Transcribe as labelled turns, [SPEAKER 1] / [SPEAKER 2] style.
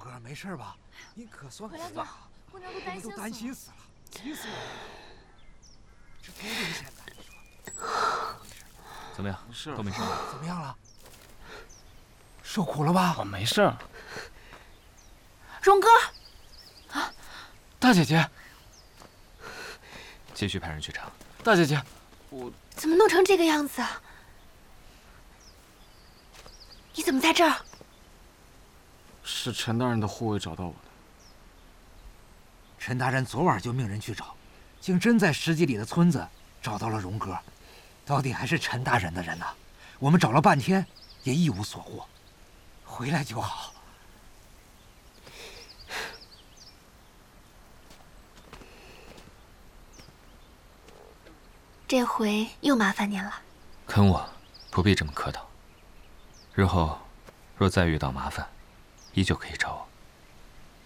[SPEAKER 1] 哥，没事吧？你可算
[SPEAKER 2] 回来就好，姑娘都担心死了，
[SPEAKER 1] 急死我了！这多危险呐！你说。
[SPEAKER 3] 怎么样？
[SPEAKER 4] 没事，
[SPEAKER 3] 都没事吧？
[SPEAKER 1] 怎么样了？受苦了吧？
[SPEAKER 4] 我没事。
[SPEAKER 2] 荣哥，
[SPEAKER 4] 大姐姐，
[SPEAKER 3] 继续派人去查。
[SPEAKER 4] 大姐姐，我
[SPEAKER 2] 怎么弄成这个样子啊？你怎么在这儿？
[SPEAKER 4] 是陈大人的护卫找到我的。
[SPEAKER 1] 陈大人昨晚就命人去找，竟真在10几里的村子找到了荣哥。到底还是陈大人的人呢？我们找了半天，也一无所获。回来就好。
[SPEAKER 2] 这回又麻烦您了。
[SPEAKER 3] 肯我不必这么客套。日后若再遇到麻烦，依旧可以找我。